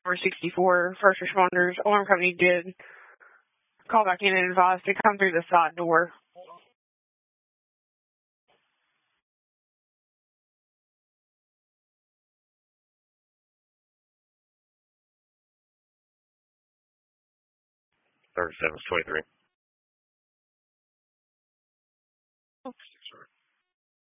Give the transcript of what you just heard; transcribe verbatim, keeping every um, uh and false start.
four sixty-four, first responders, alarm company did call back in and advise to come through the side door. thirty-seven twenty-three.